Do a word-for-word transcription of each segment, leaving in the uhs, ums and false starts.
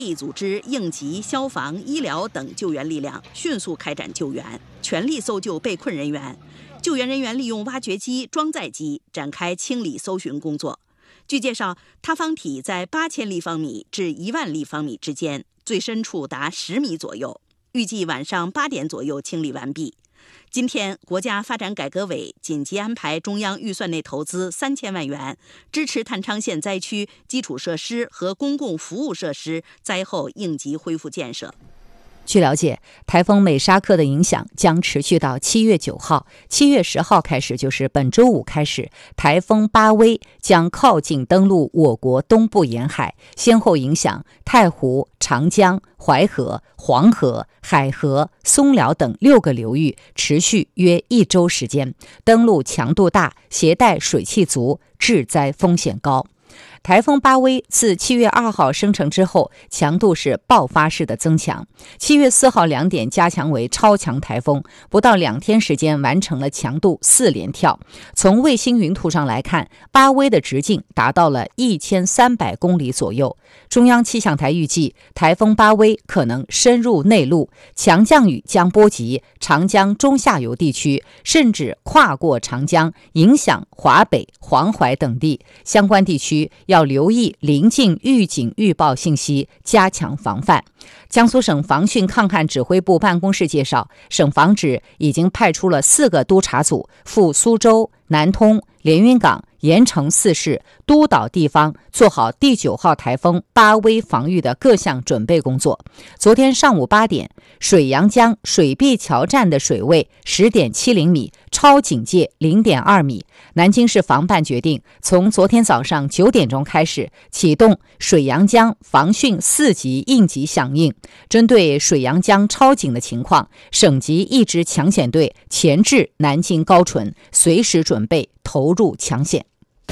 力组织应急、消防、医疗等救援力量，迅速开展救援，全力搜救被困人员。救援人员利用挖掘机、装载机展开清理搜寻工作。据介绍，塌方体在八千立方米至一万立方米之间，最深处达十米左右。预计晚上八点左右清理完毕。今天，国家发展改革委紧急安排中央预算内投资三千万元，支持郯昌县灾区基础设施和公共服务设施灾后应急恢复建设。 据了解，台风美沙克的影响将持续到七月九号，七月十号开始，就是本周五开始，台风巴威将靠近登陆我国东部沿海，先后影响太湖、长江、淮河、黄河、海河、松辽等六个流域，持续约一周时间，登陆强度大，携带水汽足，致灾风险高。台风巴威自七月二号生成之后，强度是爆发式的增强。七月四号两点加强为超强台风，不到两天时间完成了强度四连跳。从卫星云图上来看，巴威的直径达到了一千三百公里左右。中央气象台预计，台风巴威可能深入内陆，强降雨将波及长江中下游地区，甚至跨过长江，影响华北、黄淮等地。相关地区要留意临近预警预报信息，加强防范。江苏省防汛抗旱指挥部办公室介绍，省防指已经派出了四个督察组赴苏州、南通、连云港、盐城四市，督导地方做好第九号台风巴威防御的各项准备工作。昨天上午八点，水阳江水碧桥站的水位 十点七零米，超警戒 零点二米。南京市防办决定，从昨天早上九点钟开始启动水阳江防汛四级应急响应。针对水阳江超警的情况，省级一支抢险队前至南京高淳，随时准备投入抢险。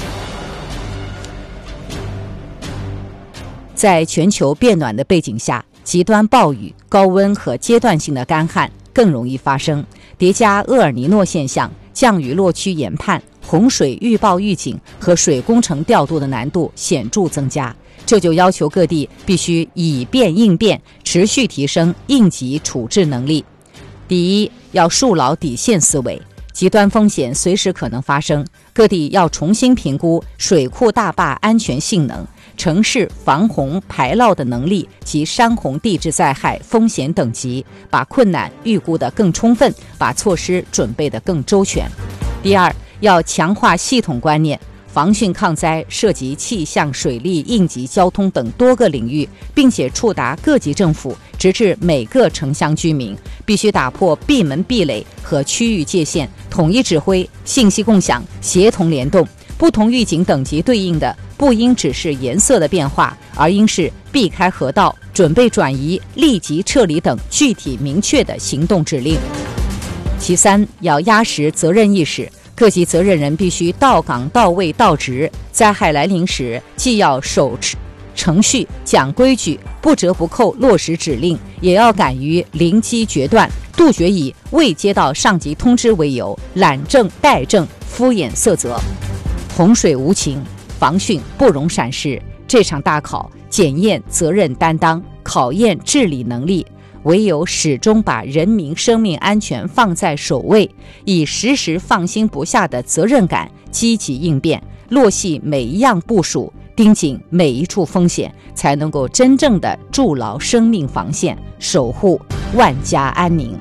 在全球变暖的背景下，极端暴雨、高温和阶段性的干旱更容易发生，叠加厄尔尼诺现象，降雨落区研判、洪水预报预警和水工程调度的难度显著增加。这就要求各地必须以变应变，持续提升应急处置能力。第一，要树牢底线思维，极端风险随时可能发生，各地要重新评估水库大坝安全性能、城市防洪排涝的能力及山洪地质灾害风险等级，把困难预估得更充分，把措施准备得更周全。第二，要强化系统观念，防汛抗灾涉及气象、水利、应急、交通等多个领域，并且触达各级政府，直至每个城乡居民，必须打破闭门壁垒和区域界限，统一指挥，信息共享，协同联动。不同预警等级对应的不应只是颜色的变化，而应是避开河道、准备转移、立即撤离等具体明确的行动指令。其三，要压实责任意识，各级责任人必须到岗到位到职，灾害来临时既要守程序、讲规矩，不折不扣落实指令，也要敢于临机决断，杜绝以未接到上级通知为由懒政怠政、敷衍塞责。洪水无情，防汛不容闪失，这场大考检验责任担当，考验治理能力。唯有始终把人民生命安全放在首位，以时时放心不下的责任感积极应变，落细每一样部署，盯紧每一处风险，才能够真正的筑牢生命防线，守护万家安宁。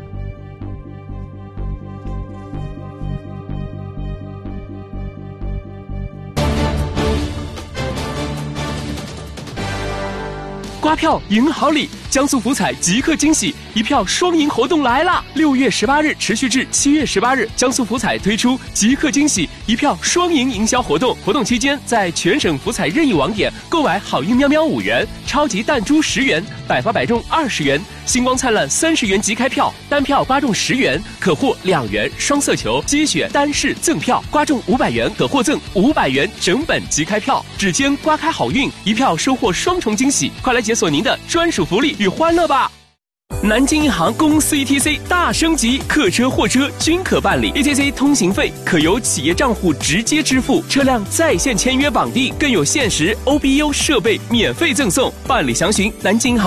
刮票赢好礼，江苏福彩即刻惊喜，一票双赢活动来啦！六月十八日持续至七月十八日，江苏福彩推出即刻惊喜一票双赢营销活动。活动期间，在全省福彩任意网点购买好运喵喵五元、超级弹珠十元、百发百中二十元、星光灿烂三十元即开票，单票刮中十元可获两元双色球积雪单式赠票，刮中五百元可获赠五百元整本即开票。指尖刮开好运，一票收获双重惊喜，快来解锁您的专属福利与欢乐吧！南京银行公司 E T C 大升级，客车、货车均可办理 E T C 通行费可由企业账户直接支付，车辆在线签约绑定，更有限时 O B U 设备免费赠送。办理详询南京银行